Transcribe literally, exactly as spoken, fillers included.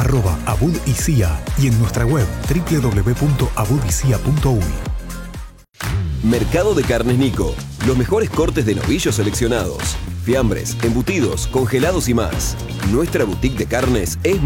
arroba abudicia y en nuestra web doble u doble u doble u punto abudicia punto uy. Mercado de Carnes Nico. Los mejores cortes de novillos seleccionados. Fiambres, embutidos, congelados y más. Nuestra boutique de carnes es